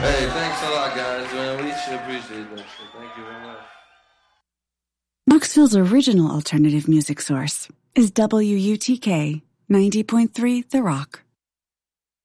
Hey, thanks a lot, guys, man. We should appreciate that shit. Thank you very much. Knoxville's original alternative music source is WUTK 90.3 The Rock.